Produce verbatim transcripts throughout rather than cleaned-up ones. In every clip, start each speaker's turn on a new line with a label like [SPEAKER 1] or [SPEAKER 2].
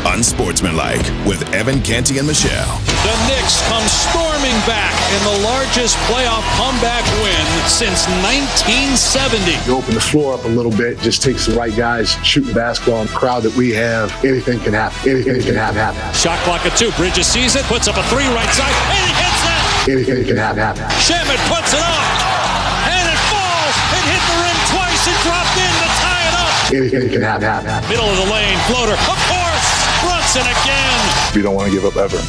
[SPEAKER 1] Unsportsmanlike with Evan Canty and Michelle.
[SPEAKER 2] The Knicks come storming back in the largest playoff comeback win since nineteen seventy.
[SPEAKER 3] You open the floor up a little bit, just takes the right guys shooting basketball. And the crowd that we have, anything can happen. Anything can happen. happen.
[SPEAKER 2] Shot clock at two. Bridges sees it, puts up a three right side, and he hits it.
[SPEAKER 3] Anything can happen. happen.
[SPEAKER 2] Shamet puts it up, and it falls. It hit the rim twice. It dropped in to tie it up.
[SPEAKER 3] Anything can happen. happen.
[SPEAKER 2] Middle of the lane, floater. Of course, Brunson again.
[SPEAKER 3] We don't want to give up ever.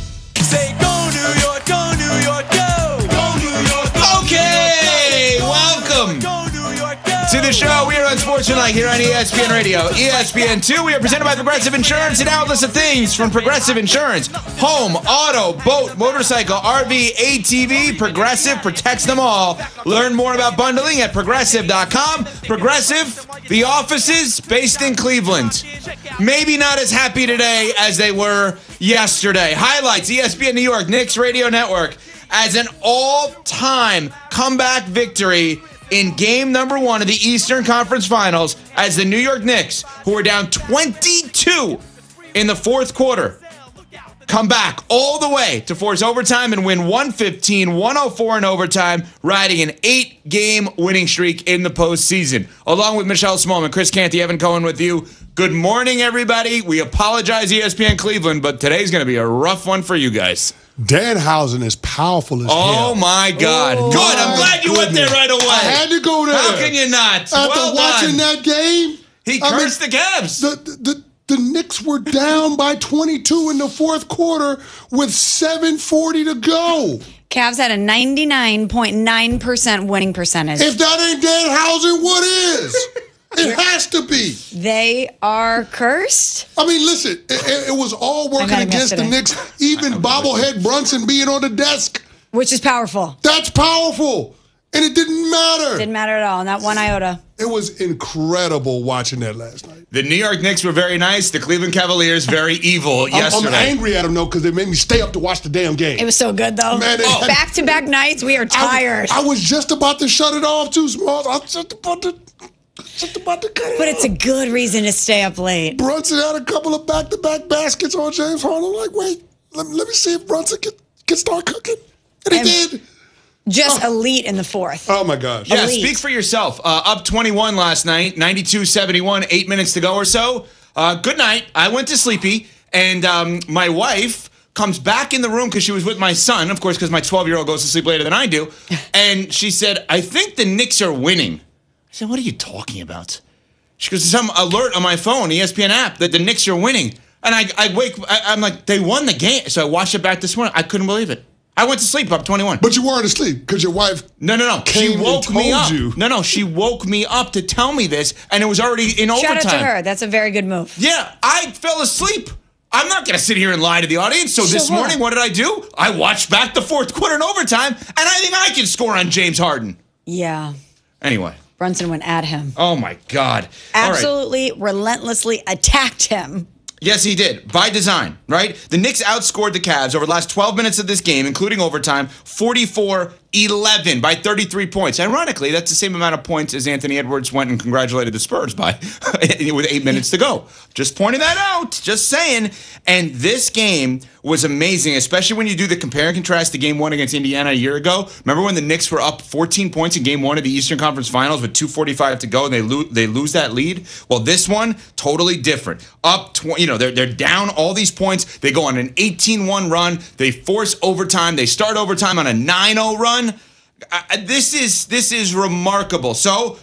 [SPEAKER 4] Say go New York, go New York, go! Go New York, go
[SPEAKER 5] Okay, welcome
[SPEAKER 4] Go New York, go!
[SPEAKER 5] to the show. We are Unsportsmanlike here on E S P N Radio. E S P N two, we are presented by Progressive Insurance and now a list of things from Progressive Insurance. Home, auto, boat, motorcycle, R V, A T V, Progressive protects them all. Learn more about bundling at Progressive dot com. Progressive, the offices based in Cleveland. Maybe not as happy today as they were yesterday. Highlights, E S P N New York, Knicks Radio Network, as an all-time comeback victory in game number one of the Eastern Conference Finals as the New York Knicks, who were down twenty-two in the fourth quarter, come back all the way to force overtime and win one fifteen one oh four in overtime, riding an eight-game winning streak in the postseason. Along with Michelle Smallman, Chris Canty, Evan Cohen with you. Good morning, everybody. We apologize, E S P N Cleveland, but today's going to be a rough one for you guys.
[SPEAKER 6] Danhausen is powerful as hell.
[SPEAKER 5] Oh, my God.
[SPEAKER 6] Oh,
[SPEAKER 5] Good. I'm glad you went there right away.
[SPEAKER 6] I had to go there.
[SPEAKER 5] How can you not?
[SPEAKER 6] After
[SPEAKER 5] well
[SPEAKER 6] watching
[SPEAKER 5] done.
[SPEAKER 6] that game,
[SPEAKER 5] He
[SPEAKER 6] I
[SPEAKER 5] cursed
[SPEAKER 6] mean,
[SPEAKER 5] the Cavs.
[SPEAKER 6] The, the, the Knicks were down by twenty-two in the fourth quarter with seven forty to go.
[SPEAKER 7] Cavs had a ninety-nine point nine percent winning percentage.
[SPEAKER 6] If that ain't Danhausen, what is? It has to be.
[SPEAKER 7] They are cursed.
[SPEAKER 6] I mean, listen, it, it, it was all working
[SPEAKER 7] got him
[SPEAKER 6] against the
[SPEAKER 7] yesterday.
[SPEAKER 6] Knicks, even bobblehead Brunson being on the desk.
[SPEAKER 7] Which is powerful.
[SPEAKER 6] That's powerful. And it didn't matter.
[SPEAKER 7] Didn't matter at all, not one iota.
[SPEAKER 6] It was incredible watching that last night.
[SPEAKER 5] The New York Knicks were very nice. The Cleveland Cavaliers very evil
[SPEAKER 6] I'm,
[SPEAKER 5] yesterday.
[SPEAKER 6] I'm angry at them, though, because they made me stay up to watch the damn game.
[SPEAKER 7] It was so good, though.
[SPEAKER 6] Man, they
[SPEAKER 7] oh.
[SPEAKER 6] had-
[SPEAKER 7] Back-to-back nights, we are tired.
[SPEAKER 6] I, I was just about to shut it off, too, Smalls. I was just about to, just about to cut it
[SPEAKER 7] but it's a
[SPEAKER 6] off.
[SPEAKER 7] good reason to stay up late.
[SPEAKER 6] Brunson had a couple of back-to-back baskets on James Harden. I'm like, wait, let, let me see if Brunson can, can start cooking. And he
[SPEAKER 7] And-
[SPEAKER 6] did.
[SPEAKER 7] Just elite in the fourth.
[SPEAKER 6] Oh, my gosh.
[SPEAKER 5] Yeah,
[SPEAKER 7] Elite.
[SPEAKER 5] speak for yourself. Uh, up twenty-one last night, ninety-two seventy-one, eight minutes to go or so. Uh, good night. I went to sleepy, and um, my wife comes back in the room because she was with my son, of course, because my twelve-year-old goes to sleep later than I do. And she said, I think the Knicks are winning. I said, what are you talking about? She goes, some alert on my phone, E S P N app, that the Knicks are winning. And I, I wake, I, I'm like, they won the game. So I watched it back this morning. I couldn't believe it. I went to sleep up twenty-one.
[SPEAKER 6] But you weren't asleep because your wife
[SPEAKER 5] No, no, no.
[SPEAKER 6] came
[SPEAKER 5] She woke
[SPEAKER 6] and
[SPEAKER 5] me
[SPEAKER 6] told
[SPEAKER 5] up.
[SPEAKER 6] you.
[SPEAKER 5] No, no. She woke me up to tell me this, and it was already in
[SPEAKER 7] Shout
[SPEAKER 5] overtime.
[SPEAKER 7] out to her. That's a very good move.
[SPEAKER 5] Yeah, I fell asleep. I'm not going to sit here and lie to the audience. So,
[SPEAKER 7] So
[SPEAKER 5] this
[SPEAKER 7] what?
[SPEAKER 5] morning, what did I do? I watched back the fourth quarter in overtime, and I think I can score on James Harden.
[SPEAKER 7] Yeah.
[SPEAKER 5] Anyway.
[SPEAKER 7] Brunson went at him.
[SPEAKER 5] Oh, my God. All right.
[SPEAKER 7] Absolutely, relentlessly attacked him.
[SPEAKER 5] Yes, he did. By design, right? The Knicks outscored the Cavs over the last twelve minutes of this game, including overtime, forty-four eleven by thirty-three points. Ironically, that's the same amount of points as Anthony Edwards went and congratulated the Spurs by with eight minutes to go. Just pointing that out. Just saying. And this game was amazing, especially when you do the compare and contrast to game one against Indiana a year ago. Remember when the Knicks were up fourteen points in game one of the Eastern Conference Finals with two forty-five to go and they, lo- they lose that lead? Well, this one, totally different. Up, tw- you know, they're, they're down all these points. They go on an eighteen one run. They force overtime. They start overtime on a nine oh run. Uh, this is this is remarkable. So,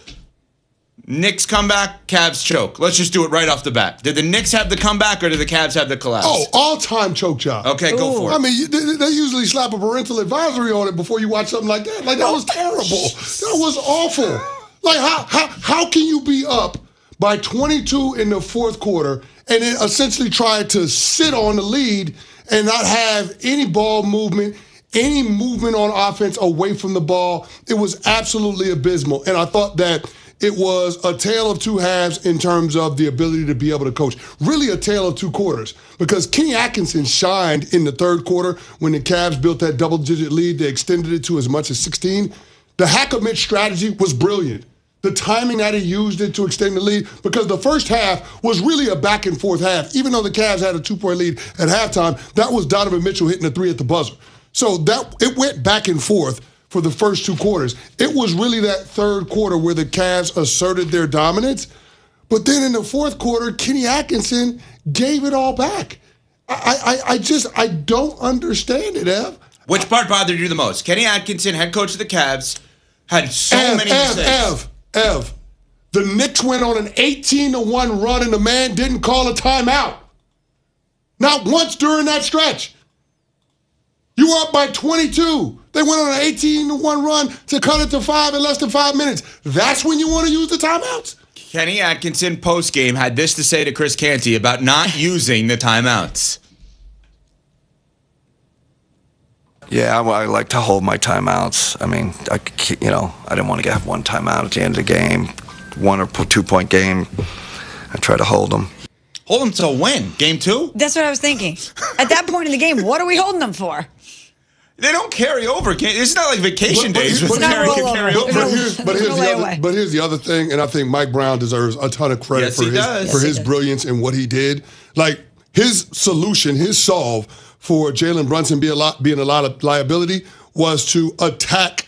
[SPEAKER 5] Knicks comeback, Cavs choke. Let's just do it right off the bat. Did the Knicks have the comeback or did the Cavs have the collapse?
[SPEAKER 6] Oh, all-time choke job.
[SPEAKER 5] Okay, go for it.
[SPEAKER 6] I mean, they, they usually slap a parental advisory on it before you watch something like that. Like, that was terrible. That was awful. Like, how how how can you be up by twenty-two in the fourth quarter and then essentially try to sit on the lead and not have any ball movement, any movement on offense away from the ball? It was absolutely abysmal. And I thought that it was a tale of two halves in terms of the ability to be able to coach. Really a tale of two quarters, because Kenny Atkinson shined in the third quarter when the Cavs built that double-digit lead. They extended it to as much as sixteen. The Hack-a-Mitch strategy was brilliant. the timing that he used it to extend the lead, because the first half was really a back and forth half. Even though the Cavs had a two-point lead at halftime, that was Donovan Mitchell hitting a three at the buzzer. So that it went back and forth for the first two quarters. It was really that third quarter where the Cavs asserted their dominance. But then in the fourth quarter, Kenny Atkinson gave it all back. I, I, I just, I don't understand it, Ev.
[SPEAKER 5] Which part bothered you the most? Kenny Atkinson, head coach of the Cavs, had so
[SPEAKER 6] Ev,
[SPEAKER 5] many
[SPEAKER 6] Ev,
[SPEAKER 5] mistakes.
[SPEAKER 6] Ev, Ev, the Knicks went on an eighteen to one run and the man didn't call a timeout. Not once during that stretch. You were up by twenty-two. They went on an eighteen to one run to cut it to five in less than five minutes. That's when you want to use the timeouts?
[SPEAKER 5] Kenny Atkinson post-game had this to say to Chris Canty about not using the timeouts.
[SPEAKER 8] Yeah, I, I like to hold my timeouts. I mean, I, you know, I didn't want to have one timeout at the end of the game, one or two-point game. I try to hold them.
[SPEAKER 5] Hold them till when? Game two?
[SPEAKER 7] That's what I was thinking. At that point in the game, what are we holding them for?
[SPEAKER 5] They don't carry over. It's not like vacation
[SPEAKER 6] But- but-
[SPEAKER 5] days.
[SPEAKER 6] but-
[SPEAKER 5] with
[SPEAKER 6] It's not
[SPEAKER 5] carry-
[SPEAKER 7] rollover.
[SPEAKER 5] carry
[SPEAKER 6] But,
[SPEAKER 5] over.
[SPEAKER 6] but here's, but, here's
[SPEAKER 7] No
[SPEAKER 6] the other,
[SPEAKER 7] layaway.
[SPEAKER 6] but here's the other thing, and I think Mike Brown deserves a ton of credit
[SPEAKER 5] Yes,
[SPEAKER 6] for
[SPEAKER 5] he
[SPEAKER 6] his
[SPEAKER 5] does.
[SPEAKER 6] for
[SPEAKER 5] Yes,
[SPEAKER 6] his
[SPEAKER 7] he does.
[SPEAKER 6] brilliance and what he did. Like his solution, his solve for Jalen Brunson being a lot being a lot of liability was to attack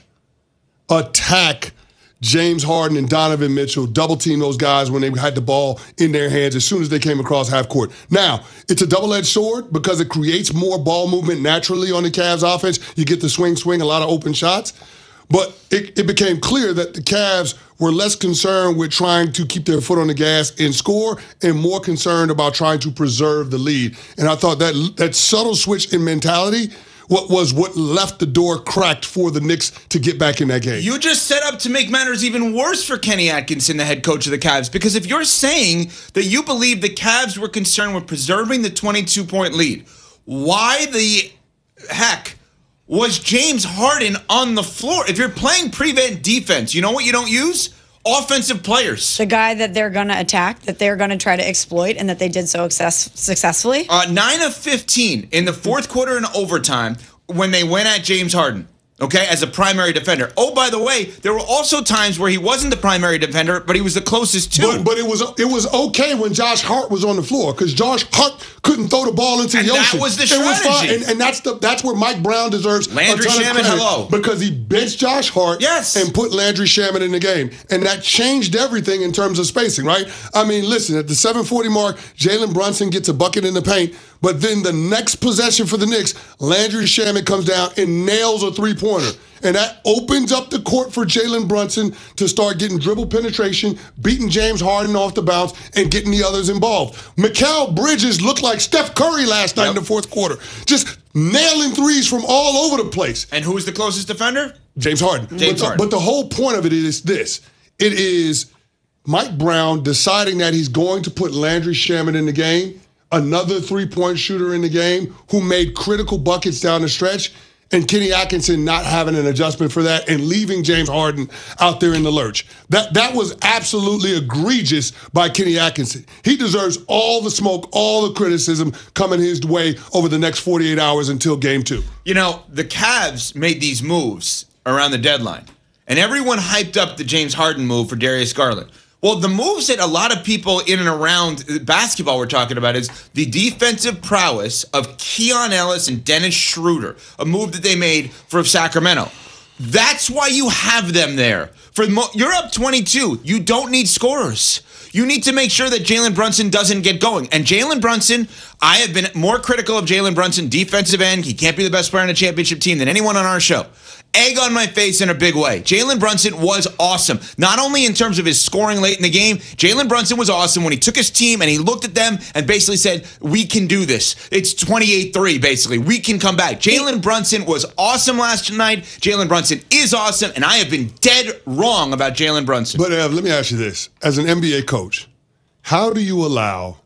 [SPEAKER 6] attack James Harden and Donovan Mitchell, double team those guys when they had the ball in their hands as soon as they came across half court. Now, it's a double-edged sword because it creates more ball movement naturally on the Cavs offense. You get the swing, swing, a lot of open shots. But it, it became clear that the Cavs were less concerned with trying to keep their foot on the gas and score and more concerned about trying to preserve the lead. And I thought that that subtle switch in mentality what was what left the door cracked for the Knicks to get back in that game.
[SPEAKER 5] You just set up to make matters even worse for Kenny Atkinson, the head coach of the Cavs, because if you're saying that you believe the Cavs were concerned with preserving the twenty-two point lead, why the heck was James Harden on the floor? If you're playing prevent defense, you know what you don't use? Offensive players.
[SPEAKER 7] The guy that they're going to attack, that they're going to try to exploit, and that they did so success- successfully?
[SPEAKER 5] Uh, nine of fifteen in the fourth quarter and overtime when they went at James Harden, okay, as a primary defender. Oh, by the way, there were also times where he wasn't the primary defender, but he was the closest to.
[SPEAKER 6] But, but it was it was okay when Josh Hart was on the floor because Josh Hart couldn't throw the ball into
[SPEAKER 5] And
[SPEAKER 6] the
[SPEAKER 5] that
[SPEAKER 6] ocean.
[SPEAKER 5] was the
[SPEAKER 6] It was fine.
[SPEAKER 5] strategy.
[SPEAKER 6] And, and that's the that's where Mike Brown deserves
[SPEAKER 5] Landry
[SPEAKER 6] a ton
[SPEAKER 5] Shamet,
[SPEAKER 6] of credit
[SPEAKER 5] hello.
[SPEAKER 6] because he benched Josh Hart
[SPEAKER 5] Yes.
[SPEAKER 6] and put Landry Shamet in the game, and that changed everything in terms of spacing. Right? I mean, listen, at the seven forty mark, Jalen Brunson gets a bucket in the paint, but then the next possession for the Knicks, Landry Shamet comes down and nails a three pointer. And that opens up the court for Jalen Brunson to start getting dribble penetration, beating James Harden off the bounce, and getting the others involved. Mikal Bridges looked like Steph Curry last night
[SPEAKER 5] Yep.
[SPEAKER 6] in the fourth quarter, just nailing threes from all over the place.
[SPEAKER 5] And who was the closest defender?
[SPEAKER 6] James Harden.
[SPEAKER 5] James
[SPEAKER 6] but, the,
[SPEAKER 5] Harden.
[SPEAKER 6] but the whole point of it is this. It is Mike Brown deciding that he's going to put Landry Shamet in the game, another three-point shooter in the game who made critical buckets down the stretch, and Kenny Atkinson not having an adjustment for that and leaving James Harden out there in the lurch. That that was absolutely egregious by Kenny Atkinson. He deserves all the smoke, all the criticism coming his way over the next forty-eight hours until game two.
[SPEAKER 5] You know, the Cavs made these moves around the deadline, and everyone hyped up the James Harden move for Darius Garland. Well, the moves that a lot of people in and around basketball were talking about is the defensive prowess of Keon Ellis and Dennis Schroeder, a move that they made for Sacramento. That's why you have them there. For mo- You're up twenty-two. You don't need scorers. You need to make sure that Jalen Brunson doesn't get going. And Jalen Brunson, I have been more critical of Jalen Brunson, defensive end. He can't be the best player on a championship team than anyone on our show. Egg on my face in a big way. Jalen Brunson was awesome. Not only in terms of his scoring late in the game, Jalen Brunson was awesome when he took his team and he looked at them and basically said, we can do this. It's twenty-eight three, basically. We can come back. Jalen Brunson was awesome last night. Jalen Brunson is awesome, and I have been dead wrong about Jalen Brunson.
[SPEAKER 6] But Ev, let me ask you this. As an N B A coach, how do you allow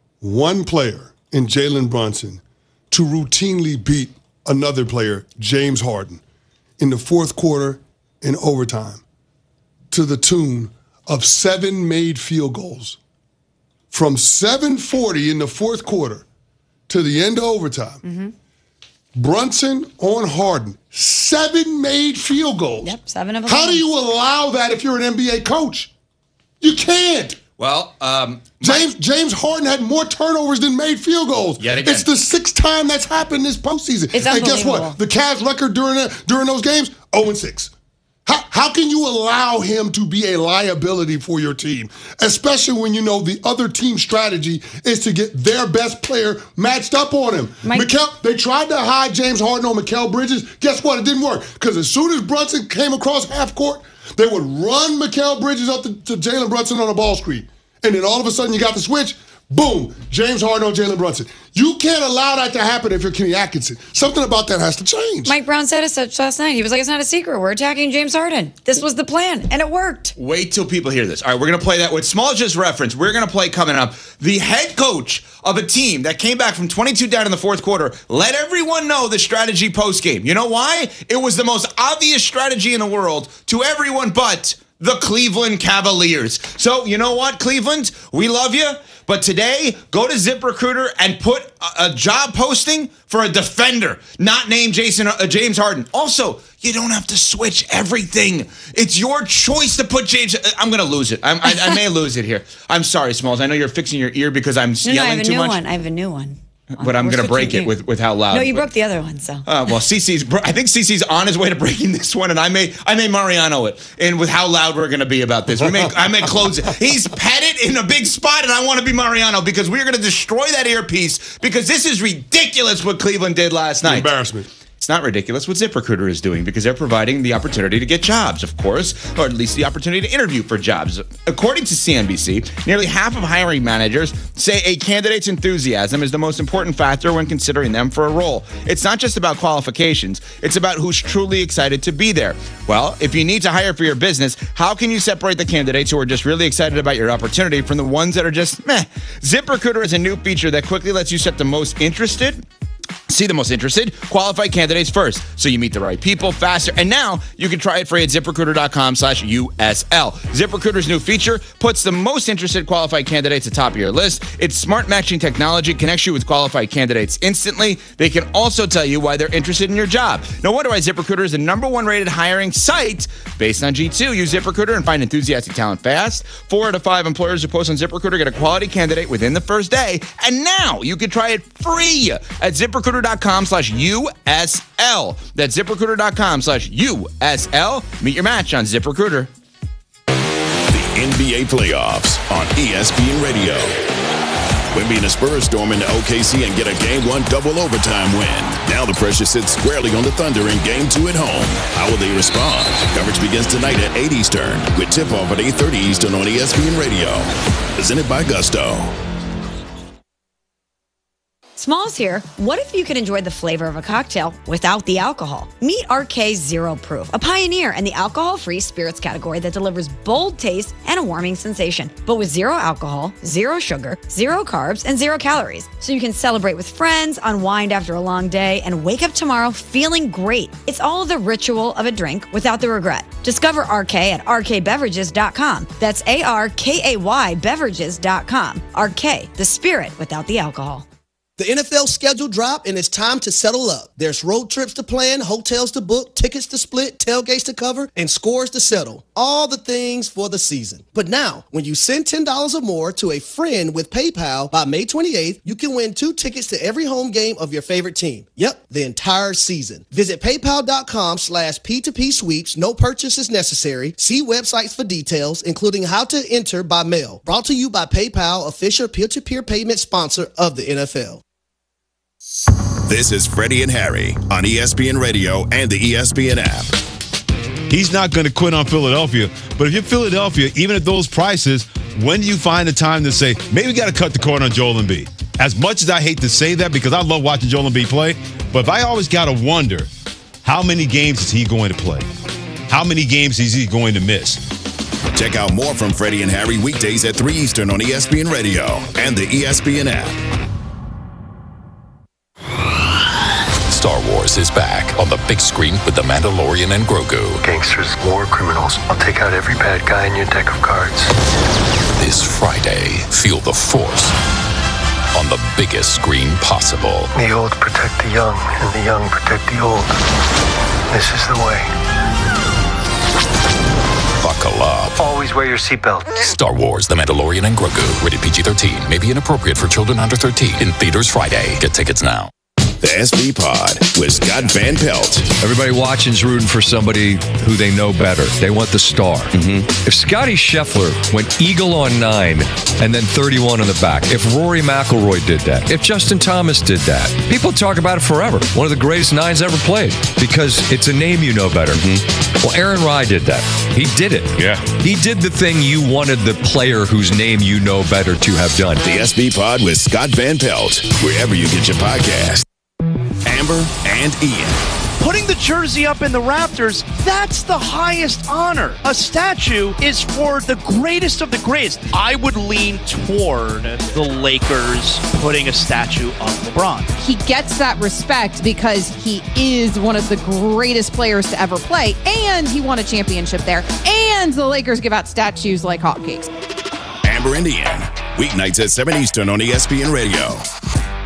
[SPEAKER 6] one player in Jalen Brunson to routinely beat another player, James Harden, in the fourth quarter in overtime to the tune of seven made field goals? From seven forty in the fourth quarter to the end of overtime,
[SPEAKER 7] Mm-hmm.
[SPEAKER 6] Brunson on Harden. Seven made field goals.
[SPEAKER 7] Yep, seven of them.
[SPEAKER 6] How do you allow that if you're an N B A coach? You can't.
[SPEAKER 5] Well, um,
[SPEAKER 6] James James Harden had more turnovers than made field goals.
[SPEAKER 5] Yet again.
[SPEAKER 6] It's the sixth time that's happened this postseason.
[SPEAKER 7] It's
[SPEAKER 6] and guess
[SPEAKER 7] unbelievable.
[SPEAKER 6] what? The Cavs record during the, during those games, oh and six. How, how can you allow him to be a liability for your team, especially when you know the other team's strategy is to get their best player matched up on him?
[SPEAKER 7] Mike-
[SPEAKER 6] Mikal, they tried to hide James Harden on Mikal Bridges. Guess what? It didn't work because as soon as Brunson came across half court, they would run Mikal Bridges up to, to Jalen Brunson on a ball screen. And then all of a sudden you got the switch. Boom, James Harden on Jalen Brunson. You can't allow that to happen if you're Kenny Atkinson. Something about that has to change.
[SPEAKER 7] Mike Brown said as such last night. He was like, it's not a secret. We're attacking James Harden. This was the plan, and it worked.
[SPEAKER 5] Wait till people hear this. All right, we're going to play that. What Small just referenced, we're going to play coming up. The head coach of a team that came back from twenty-two down in the fourth quarter let everyone know the strategy post-game. You know why? It was the most obvious strategy in the world to everyone but the Cleveland Cavaliers. So, you know what, Cleveland? We love you. But today, go to ZipRecruiter and put a, a job posting for a defender, not named Jason uh, James Harden. Also, you don't have to switch everything. It's your choice to put James. I'm going to lose it. I'm, I, I may lose it here. I'm sorry, Smalls. I know you're fixing your ear because I'm
[SPEAKER 7] No, no, I
[SPEAKER 5] yelling
[SPEAKER 7] have a
[SPEAKER 5] too
[SPEAKER 7] new
[SPEAKER 5] much.
[SPEAKER 7] one. I have a new one.
[SPEAKER 5] But I'm
[SPEAKER 7] We're
[SPEAKER 5] going to break
[SPEAKER 7] switching
[SPEAKER 5] it with, with how loud.
[SPEAKER 7] No, you
[SPEAKER 5] but-
[SPEAKER 7] broke the other one, so.
[SPEAKER 5] Uh, well, CeCe's. I think CeCe's on his way to breaking this one, and I may, I may Mariano it. And with how loud we're going to be about this, we may, I may close it. He's petted in a big spot, and I want to be Mariano because we're going to destroy that earpiece because this is ridiculous what Cleveland did last night.
[SPEAKER 6] Embarrassment.
[SPEAKER 5] It's not ridiculous what ZipRecruiter is doing because they're providing the opportunity to get jobs, of course, or at least the opportunity to interview for jobs. According to C N B C, nearly half of hiring managers say a candidate's enthusiasm is the most important factor when considering them for a role. It's not just about qualifications. It's about who's truly excited to be there. Well, if you need to hire for your business, how can you separate the candidates who are just really excited about your opportunity from the ones that are just meh? ZipRecruiter is a new feature that quickly lets you set the most interested See the most interested, qualified candidates first, so you meet the right people faster. And now you can try it free at ZipRecruiter.com slash USL. ZipRecruiter's new feature puts the most interested qualified candidates atop of your list. Its smart matching technology connects you with qualified candidates instantly. They can also tell you why they're interested in your job. No wonder why ZipRecruiter is the number one rated hiring site based on G two. Use ZipRecruiter and find enthusiastic talent fast. Four out of five employers who post on ZipRecruiter get a quality candidate within the first day. And now you can try it free at ZipRecruiter.com slash USL. That's ZipRecruiter.com slash USL. Meet your match on ZipRecruiter.
[SPEAKER 1] The N B A playoffs on E S P N Radio. Wemby and the Spurs storm into O K C and get a game one double overtime win. Now the pressure sits squarely on the Thunder in game two at home. How will they respond? Coverage begins tonight at eight Eastern with tip-off at eight thirty Eastern on E S P N Radio. Presented by Gusto.
[SPEAKER 7] Smalls here. What if you could enjoy the flavor of a cocktail without the alcohol? Meet R K Zero Proof, a pioneer in the alcohol-free spirits category that delivers bold taste and a warming sensation, but with zero alcohol, zero sugar, zero carbs, and zero calories. So you can celebrate with friends, unwind after a long day, and wake up tomorrow feeling great. It's all the ritual of a drink without the regret. Discover R K at R K beverages dot com. That's A R K A Y beverages dot com. R K, the spirit without the alcohol.
[SPEAKER 9] The N F L schedule dropped, and it's time to settle up. There's road trips to plan, hotels to book, tickets to split, tailgates to cover, and scores to settle. All the things for the season. But now, when you send ten dollars or more to a friend with PayPal by May twenty-eighth, you can win two tickets to every home game of your favorite team. Yep, the entire season. Visit paypal.com slash P2P sweeps. No purchase is necessary. See websites for details, including how to enter by mail. Brought to you by PayPal, official peer-to-peer payment sponsor of the N F L.
[SPEAKER 1] This is Freddie and Harry on E S P N Radio and the E S P N app.
[SPEAKER 10] He's not going to quit on Philadelphia, but if you're Philadelphia, even at those prices, when do you find the time to say, maybe we got to cut the cord on Joel Embiid? As much as I hate to say that because I love watching Joel Embiid play, but if I always got to wonder, how many games is he going to play? How many games is he going to miss?
[SPEAKER 1] Check out more from Freddie and Harry weekdays at three Eastern on E S P N Radio and the E S P N app.
[SPEAKER 11] Star Wars is back on the big screen with The Mandalorian and Grogu.
[SPEAKER 12] Gangsters, war criminals. I'll take out every bad guy in your deck of cards.
[SPEAKER 11] This Friday, feel the Force on the biggest screen possible.
[SPEAKER 12] The old protect the young, and the young protect the old. This is the way.
[SPEAKER 11] Buckle up.
[SPEAKER 12] Always wear your seatbelt.
[SPEAKER 11] Star Wars, The Mandalorian and Grogu. Rated P G thirteen. May be inappropriate for children under thirteen. In theaters Friday. Get tickets now.
[SPEAKER 1] The S B Pod with Scott Van Pelt.
[SPEAKER 13] Everybody watching's rooting for somebody who they know better. They want the star. Mm-hmm. If Scotty Scheffler went eagle on nine and then thirty-one on the back, if Rory McIlroy did that, if Justin Thomas did that, people talk about it forever. One of the greatest nines ever played because it's a name you know better. Mm-hmm. Well, Aaron Rye did that. He did it.
[SPEAKER 10] Yeah.
[SPEAKER 13] He did the thing you wanted the player whose name you know better to have done.
[SPEAKER 1] The S B Pod with Scott Van Pelt, wherever you get your podcast. Amber and Ian.
[SPEAKER 14] Putting the jersey up in the rafters, that's the highest honor. A statue is for the greatest of the greatest. I would lean toward the Lakers putting a statue of LeBron.
[SPEAKER 15] He gets that respect because he is one of the greatest players to ever play, and he won a championship there, and the Lakers give out statues like hotcakes.
[SPEAKER 1] Amber and Ian, weeknights at seven Eastern on E S P N Radio.